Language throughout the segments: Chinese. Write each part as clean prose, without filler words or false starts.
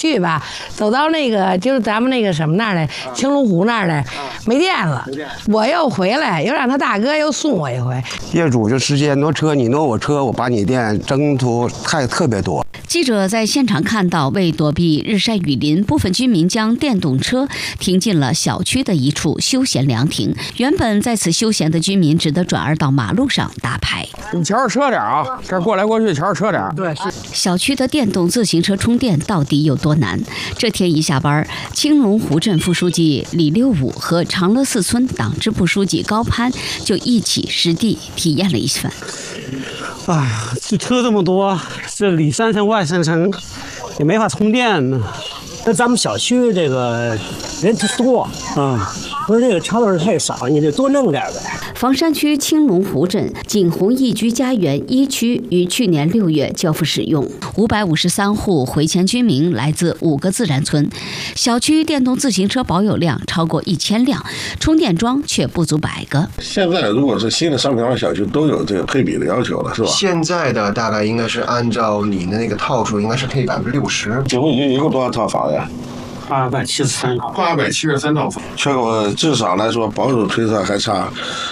去吧，走到那个就是咱们那个什么那儿来，青龙湖那儿来，没电了，我又回来，又让他大哥又送我一回。 业主就直接挪车，你挪我车，我把你电征途特别多。 记者在现场看到，为躲避日晒雨淋，部分居民将电动车停进了小区的一处休闲凉亭。原本在此休闲的居民只得转而到马路上打牌。 你瞧着车点啊，这过来过去瞧着车点。 对，是。 小区的电动自行车充电到底有多难？这天一下班，青龙湖镇副书记李六武和长乐寺村党支部书记高攀就一起实地体验了一番。 哎呀，这车这么多，这里三层外三层也没法充电呢。那咱们小区这个人特多啊，不是这个桥头太少，你得多弄点呗。 房山区青龙湖镇景洪一居家园1区于去年6月交付使用，553户回迁居民来自5个自然村，小区电动自行车保有量超过1000辆，充电桩却不足100个。 现在如果是新的商品房小区都有这个配比的要求了，是吧？ 现在的大概应该是按照你的那个套数，应该是配60%。 景洪一共多少套房呀 ？873套 ，873套房，全国至少来说，保守推测还差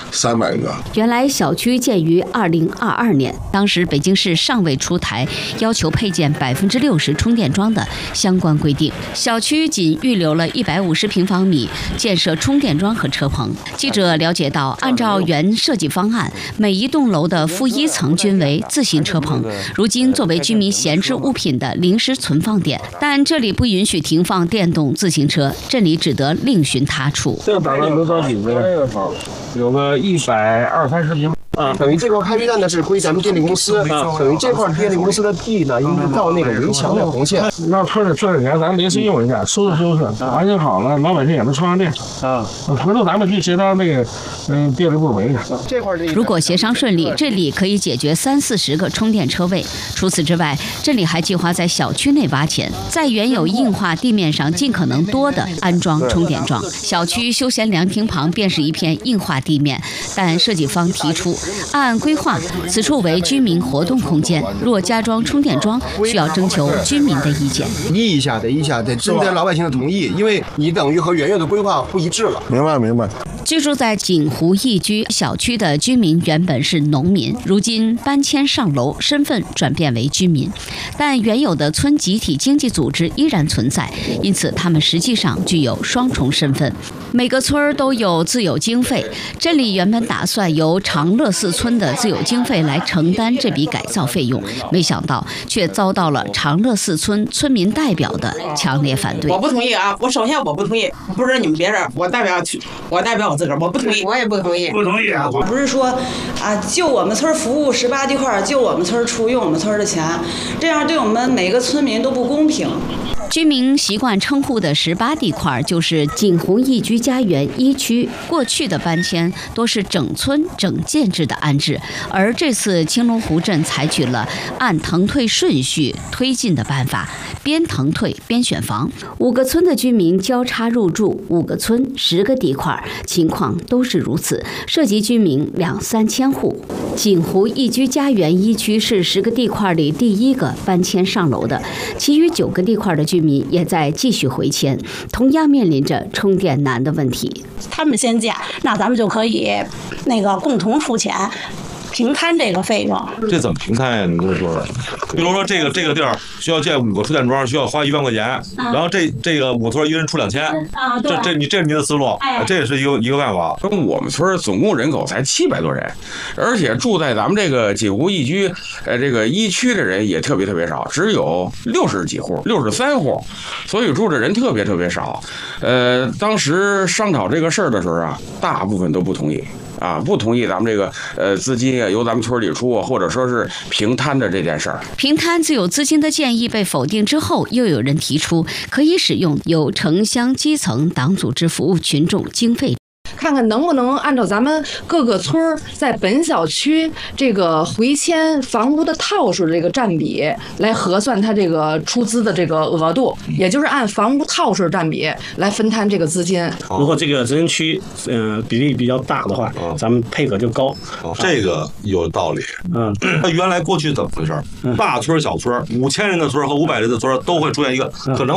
300个。 原来小区建于2022年，当时北京市尚未出台要求配建60%充电桩的相关规定，小区仅预留了150平方米建设充电桩和车棚。记者了解到，按照原设计方案，每一栋楼的负1层均为自行车棚，如今作为居民闲置物品的临时存放点，但这里不允许停放电动自行车，镇里只得另寻他处。 这个大概有多少平呢？有个120-130平。 等于这块开辟站呢是归咱们电力公司，等于这块电力公司的地呢，应该到那个围墙的红线。 让村里这几年咱临时用一下，收拾，环境好了，老百姓也能充上电。回头咱们去协商那个电力部门去。 如果协商顺利，这里可以解决30-40个充电车位。除此之外，这里还计划在小区内挖潜，在原有硬化地面上尽可能多的安装充电桩。小区休闲凉亭旁便是一片硬化地面，但设计方提出，按规划，此处为居民活动空间，若加装充电桩，需要征求居民的意见。 得一下，得征得老百姓的同意，因为你等于和原有的规划不一致了。 明白。 居住在景湖一居小区的居民原本是农民，如今搬迁上楼，身份转变为居民，但原有的村集体经济组织依然存在，因此他们实际上具有双重身份。每个村儿都有自有经费，镇里原本打算由长乐寺村的自有经费来承担这笔改造费用，没想到却遭到了长乐寺村村民代表的强烈反对。 我不同意啊！首先我不同意，不是你们别人，我代表我自个儿，我不同意。 我也不同意。 不同意啊！ 不是说啊，就我们村服务18地块，就我们村出用我们村的钱，这样对我们每个村民都不公平。 居民习惯称呼的18地块就是景洪一居家园1区，过去的搬迁多是整村整建制的安置，而这次青龙湖镇采取了按腾退顺序推进的办法，边腾退边选房。5个村的居民交叉入住，5个村10个地块，情况都是如此，涉及居民2-3千户。景湖一居家园1区是10个地块里第1个搬迁上楼的，其余9个地块的居民也在继续回迁，同样面临着充电难的问题。 他们先建，那咱们就可以共同出钱。平摊这个费用， 这怎么平摊呀？你跟我说说。比如说这个地儿需要建5个充电桩，需要花1万块钱，然后这个5村一人出2000，这是你的思路，这也是一个办法。 我们村总共人口才700多人，而且住在咱们这个景湖一居这个1区的人也特别少，只有60几户，63户，所以住的人特别少。当时商讨这个事儿的时候啊，大部分都不同意。不同意咱们这个资金由咱们村里出，或者说是平摊的这件事儿。 平摊自有资金的建议被否定之后，又有人提出可以使用由城乡基层党组织服务群众经费。 看看能不能按照咱们各个村儿在本小区这个回迁房屋的套数的这个占比来核算它这个出资的这个额度，也就是按房屋套数占比来分摊这个资金。 如果这个人区比例比较大的话，咱们配额就高。 这个有道理。那原来过去怎么回事？大村小村，5000人的村和500人的村都会出现一个可能